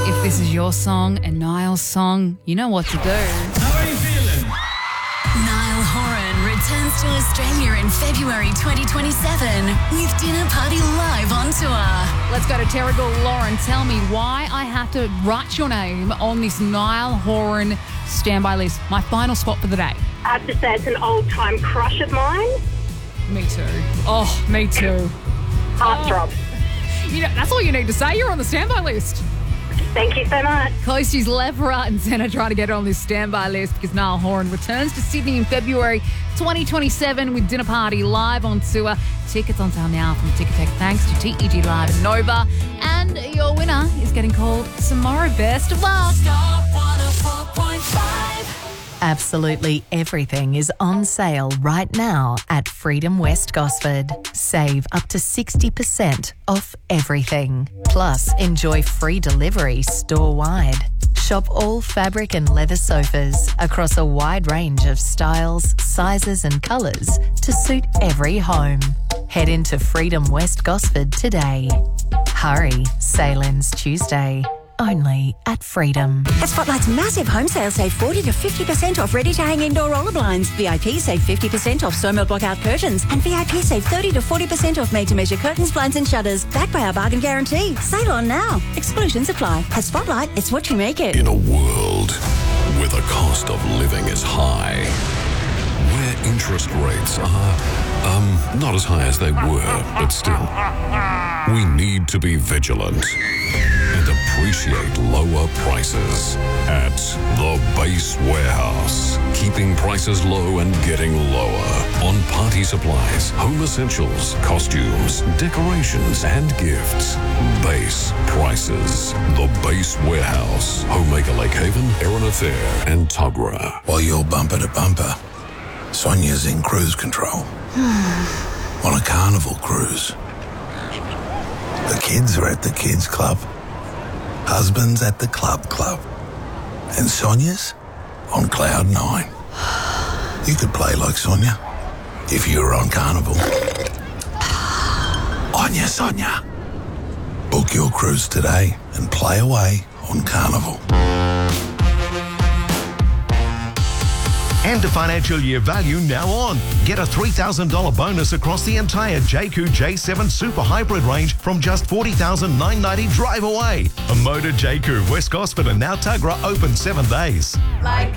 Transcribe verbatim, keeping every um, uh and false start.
If this is your song and Niall's song, you know what to do. How are you feeling? Niall Horan returns to Australia in February twenty twenty-seven with Dinner Party Live on tour. Let's go to Terrigal. Lauren, tell me why I have to write your name on this Niall Horan standby list. My final spot for the day. I have to say it's an old-time crush of mine. Me too. Oh, me too. Heartthrob. Oh. You know, that's all you need to say. You're on the standby list. Thank you so much. Coasties left, right and centre trying to get on this standby list because Niall Horan returns to Sydney in February twenty twenty-seven with Dinner Party Live on tour. Tickets on sale now from Ticketek thanks to T E G Live and Nova. And your winner is getting called tomorrow. Best of luck. Star one oh four point five. Absolutely everything is on sale right now at Freedom West Gosford. Save up to sixty percent off everything. Plus, enjoy free delivery store-wide. Shop all fabric and leather sofas across a wide range of styles, sizes and colours to suit every home. Head into Freedom West Gosford today. Hurry, sale ends Tuesday. Only at Freedom. At Spotlight's massive home sale, save forty to fifty percent off ready-to-hang indoor roller blinds. V I P save fifty percent off Sawmill Blockout curtains. And V I P save thirty to forty percent off made-to-measure curtains, blinds and shutters. Backed by our bargain guarantee. Sale on now. Exclusions apply. At Spotlight, it's what you make it. In a world where the cost of living is high, where interest rates are, um, not as high as they were, but still, we need to be vigilant and appreciate lower prices at the Base Warehouse. Keeping prices low and getting lower on party supplies, home essentials, costumes, decorations, and gifts. Base prices. The Base Warehouse. Homemaker Lake Haven, Erina Fair, and Tuggerah. While you're bumper to bumper, Sonia's in cruise control. On a carnival cruise. The kids are at the kids club. Husband's at the club club. And Sonia's on cloud nine. You could play like Sonia if you were on Carnival. Onya Sonia. Book your cruise today and play away on Carnival. And a financial year value now on. Get a three thousand dollars bonus across the entire J Q J seven Super Hybrid range from just forty thousand nine hundred ninety dollars drive away. A Motor J Q West Gosford and now Tuggerah open seven days. Like